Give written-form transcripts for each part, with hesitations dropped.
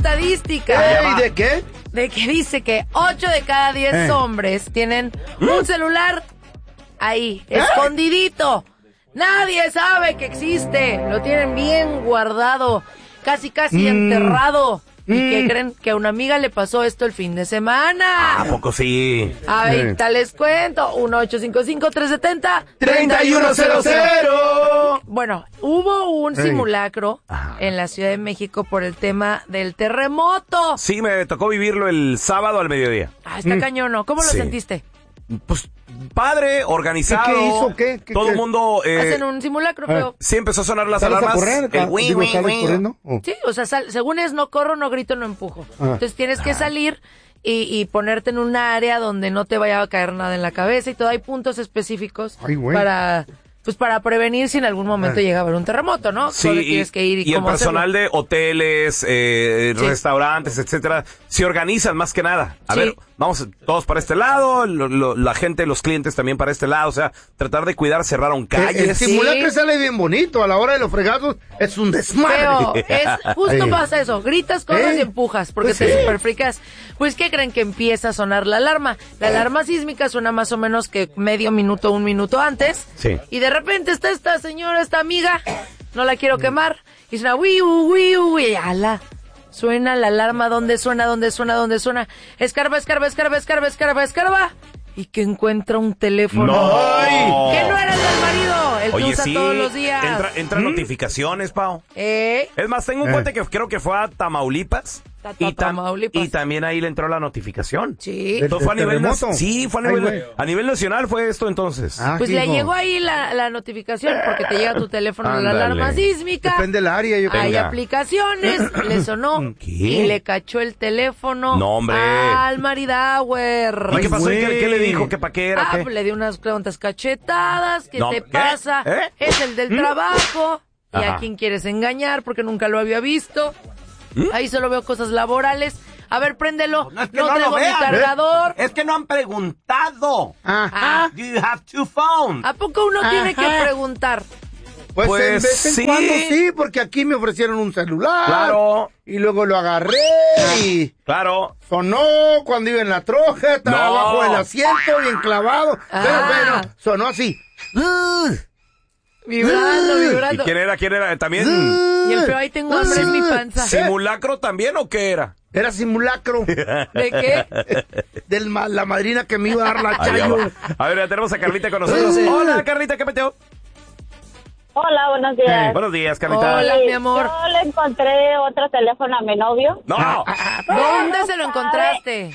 estadística. ¿Y de qué? De que dice que 8 de cada 10 hombres tienen un celular ahí, escondidito. Nadie sabe que existe. Lo tienen bien guardado, casi enterrado. ¿Y qué creen? Que a una amiga le pasó esto el fin de semana. ¿A poco sí? Ahorita les cuento. 1-855-370-3100. Bueno, hubo un simulacro en la Ciudad de México por el tema del terremoto. Sí, me tocó vivirlo el sábado al mediodía. Está cañón, ¿no? ¿Cómo lo sentiste? Pues padre, organizado. ¿Qué hizo? ¿Qué? Todo el mundo... Hacen un simulacro, pero... Sí, empezó a sonar las ¿Sales alarmas. a correr? El ¿Sales corriendo? Sí, o sea, según es no corro, no grito, no empujo. Entonces tienes que salir y ponerte en un área donde no te vaya a caer nada en la cabeza y todo. Hay puntos específicos para prevenir si en algún momento llega a haber un terremoto, ¿no? Sí, solo tienes que ir y el personal de hoteles, restaurantes, etcétera, se organizan más que nada. A ver, vamos todos para este lado, la gente, los clientes también para este lado, o sea, tratar de cuidar, cerraron calles. El simulacro sale bien bonito, a la hora de los fregados es un desmadre. Pero justo pasa eso, gritas, corres y empujas, porque te superfricas. Pues, ¿qué creen? Que empieza a sonar la alarma? La alarma sísmica suena más o menos que medio minuto, un minuto antes. Sí. Y de repente está esta señora, esta amiga, no la quiero quemar, y suena wiu, y ala. Suena la alarma, ¿dónde suena? Escarba. Y que encuentra un teléfono. ¡No! Que no era el del marido, el que usa sí, todos los días. Entra notificaciones, Pao. Es más, tengo un cuate que creo que fue a Tamaulipas. Y también ahí le entró la notificación. Sí. Entonces fue a nivel a nivel nacional fue esto entonces. Pues le llegó ahí la notificación porque te llega tu teléfono la alarma sísmica. Depende del área, yo creo. Hay aplicaciones, le sonó y le cachó el teléfono al maridauer. ¿Y qué pasó? ¿Qué le dijo? ¿Qué pa' qué era? Pues le dio unas cuantas cachetadas. ¿Qué te pasa? Es el del trabajo. ¿Y a quién quieres engañar? Porque nunca lo había visto. Ahí solo veo cosas laborales. A ver, préndelo. No traigo mi cargador. Es que no han preguntado. Do you have two phones? ¿A poco uno tiene que preguntar? Pues en vez en cuando sí, porque aquí me ofrecieron un celular. Claro. Y luego lo agarré y... Claro. Sonó cuando iba en la troja, estaba abajo del asiento y enclavado. Pero sonó así. Vibrando. ¿Y quién era? También. Y el feo, ahí tengo hambre en mi panza. ¿Simulacro también o qué era? Era simulacro. ¿De qué? La madrina que me iba a dar la chayo. A ver, ya tenemos a Carlita con nosotros. Hola, Carlita, ¿qué peteo? Hola, buenos días. Buenos días, Carlita. Hola, mi amor. Yo le encontré otro teléfono a mi novio. ¡No! ¿Dónde se lo encontraste?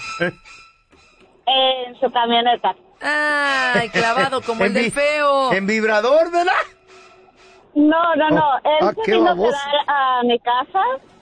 En su camioneta. Ay, clavado como el del feo. En vibrador, ¿verdad? No. Él se vino a quedar a mi casa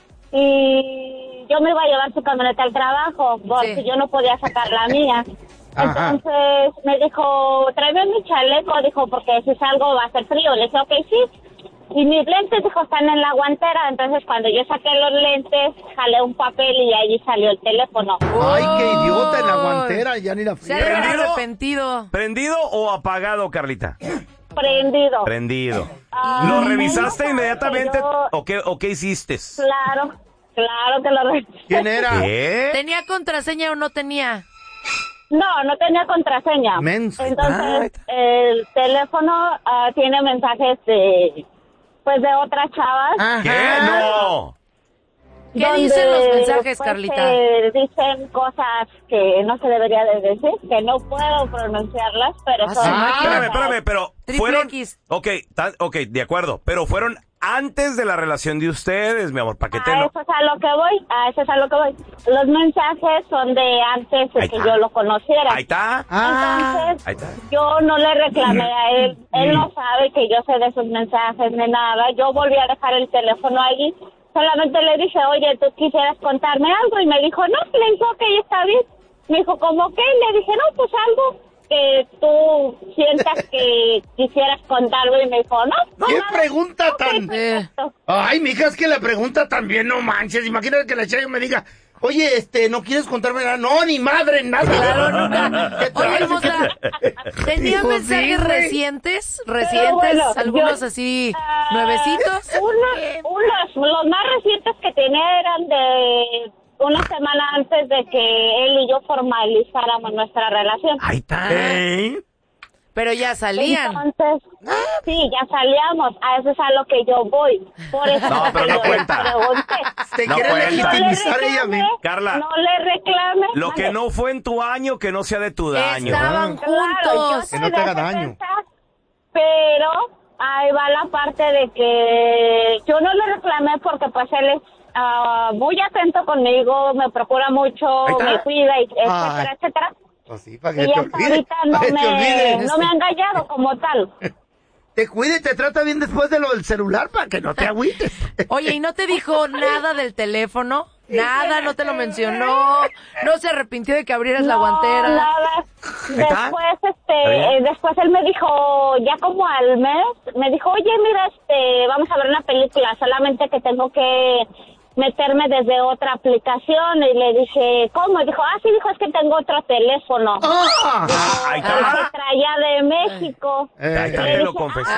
y yo me iba a llevar su camioneta al trabajo porque yo no podía sacar la mía. Entonces me dijo, tráeme mi chaleco, dijo, porque si salgo va a hacer frío. Le dije, ok, sí. Y mis lentes, dijo, están en la guantera. Entonces cuando yo saqué los lentes, jalé un papel y allí salió el teléfono. Ay, qué idiota, en la guantera, ya ni la Se ha arrepentido. ¿Prendido o apagado, Carlita? Prendido. ¿Lo revisaste inmediatamente o qué hiciste? Claro que lo revisé. ¿Quién era? ¿Qué? ¿Tenía contraseña o no tenía? No tenía contraseña. Entonces, el teléfono tiene mensajes de otras chavas. ¿Qué? ¡No! ¿Qué dicen los mensajes, Carlita? Dicen cosas que no se debería de decir, que no puedo pronunciarlas, pero son... Espérame, pero fueron... X. Ok, de acuerdo, pero fueron antes de la relación de ustedes, mi amor, ¿para qué te no? Eso es a lo que voy. Los mensajes son de antes de que yo lo conociera. Ahí está. Entonces, yo no le reclamé a él. Él no sabe que yo sé de sus mensajes ni nada. Yo volví a dejar el teléfono allí. Solamente le dije, oye, ¿tú quisieras contarme algo? Y me dijo, no, le dijo que está bien. Me dijo, ¿cómo qué? Le dije, no, pues algo que tú sientas que quisieras contarme. Y me dijo, no. ¿Qué nada. pregunta tan...? Perfecto. Ay, mija, es que la pregunta también, no manches. Imagínate que la chayo me diga, Oye, ¿no quieres contarme nada? No, ni madre, nada. Claro, nunca. Oye, hermosa, ¿tenía mensajes recientes? Bueno, algunos así, nuevecitos. Los más recientes que tenía eran de una semana antes de que él y yo formalizáramos nuestra relación. Ahí está. Pero ya salían. Entonces, sí, ya salíamos. A eso es a lo que yo voy. Por eso No, pero no cuenta. Te No quiere cuenta. legitimizar ella misma. Carla, no le reclame. lo que no fue en tu año, que no sea de tu daño. Estaban Claro, yo juntos. soy Que no te de haga ese daño. pensar, pero ahí va la parte de que yo no le reclamé porque pues él es muy atento conmigo, me procura mucho, me cuida, etcétera, etcétera. Pues sí, para que Y te hasta olvides. ahorita no Para que te olvides. me ha engañado como tal. Te cuida y te trata bien después de lo del celular para que no te agüites. Oye, ¿y no te dijo nada del teléfono? Nada, no te lo mencionó, no se arrepintió de que abrieras la guantera. Nada. Después él me dijo, ya como al mes, me dijo, oye, mira, vamos a ver una película, solamente que tengo que meterme desde otra aplicación. Y le dije, ¿cómo? Y dijo, sí, dijo, es que tengo otro teléfono. Ay, Carla. Que traía de México. Ahí está, te lo confesó.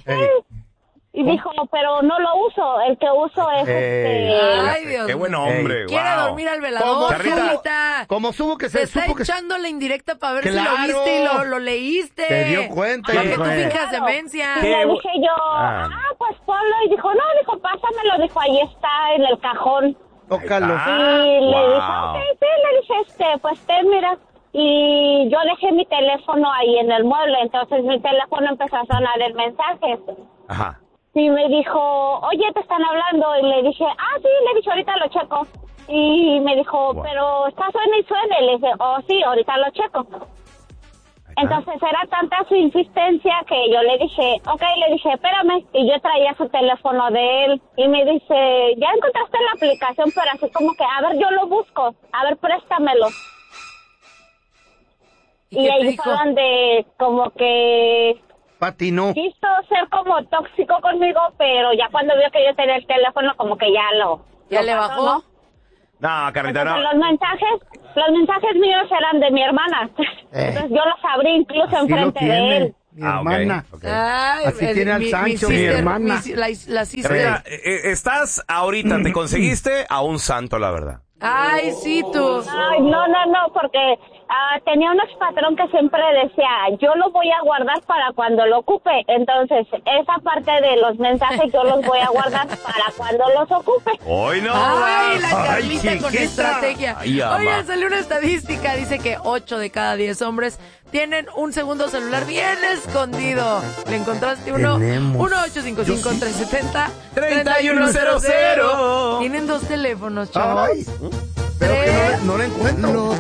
Y dijo, pero no lo uso, el que uso es Ay, Dios Qué buen mío. hombre, Quiere wow. dormir al velador, Carlita. Como supo que Se se está supo que echando la indirecta para ver Claro. si lo viste y lo leíste. Se dio cuenta. Para que dijo, tú finjas demencia. Y le dije yo, pues ponlo. Y dijo, no, dijo, pásamelo. Dijo, ahí está en el cajón. tócalo. Y le dije, ok, sí, le dije, pues mira. Y yo dejé mi teléfono ahí en el mueble, entonces mi teléfono empezó a sonar el mensaje. Ajá. Y me dijo, oye, te están hablando. Y le dije, sí, le dije, ahorita lo checo. Y me dijo, pero está suena y suena. Y le dije, sí, ahorita lo checo. Entonces era tanta su insistencia que yo le dije, ok, le dije, espérame. Y yo traía su teléfono de él. Y me dice, ya encontraste la aplicación, pero así como que, a ver, yo lo busco. A ver, préstamelo. Y ahí fue donde como que patinó. quiso ser como tóxico conmigo, pero ya cuando vio que yo tenía el teléfono, como que ya le pasó, bajó. ¿no? No, Carlita, no. Los mensajes míos eran de mi hermana. Entonces yo los abrí incluso enfrente de él. Mi hermana. Okay. Ay, Así tiene al Sancho, mi hermana. La sister. Carlita, estás ahorita, te conseguiste a un santo, la verdad. Ay, sí, tú. Ay, no, porque tenía un expatrón que siempre decía, yo lo voy a guardar para cuando lo ocupe. Entonces, esa parte de los mensajes yo los voy a guardar para cuando los ocupe. ¡Hoy no! Ay, la Ay, Carlita con chiquita. estrategia. Ay, ama. Oye, salió una estadística, dice que 8 de cada 10 hombres tienen un segundo celular bien escondido. ¿Le encontraste uno? Tenemos. 1-855-370-3100. Tienen 2 teléfonos, chavos. Ay, pero que no le encuentro.